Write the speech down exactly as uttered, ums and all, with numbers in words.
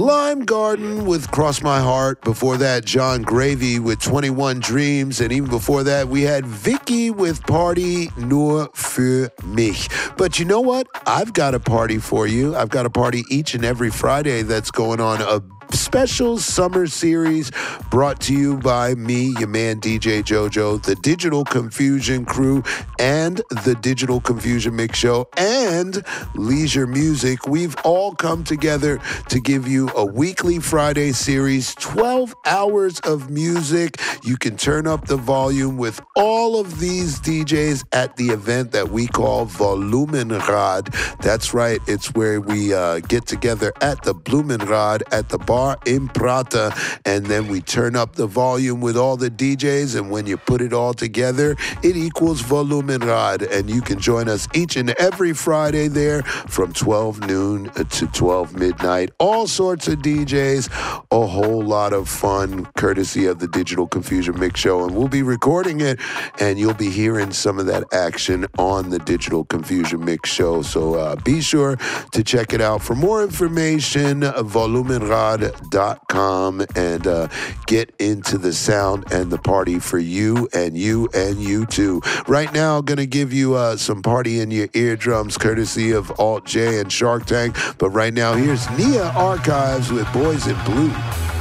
Lime Garden with Cross My Heart. Before that, John Gravy with twenty-one Dreams. And even before that, we had Vicky with Party Nur für mich. But you know what? I've got a party for you. I've got a party each and every Friday that's going on, a special summer series brought to you by me, your man D J Jojo, the Digital Confusion crew, and the Digital Confusion Mix Show, and Leisure Music. We've all come together to give you a weekly Friday series, twelve hours of music. You can turn up the volume with all of these D Js at the event that we call Volumenrad. That's right, it's where we uh, get together at the Blumenrad at the bar in Prata, and then we turn up the volume with all the D Js, and when you put it all together, it equals Volumenrad, and you can join us each and every Friday there from twelve noon to twelve midnight. All sorts of D Js, a whole lot of fun, courtesy of the Digital Confusion Mix Show, and we'll be recording it, and you'll be hearing some of that action on the Digital Confusion Mix Show, so uh, be sure to check it out. For more information, volumenrad dot com, and uh, get into the sound and the party for you and you and you too. Right now, I'm going to give you uh, some party in your eardrums courtesy of Alt J and Shark Tank. But right now, here's Nia Archives with Boys in Blue.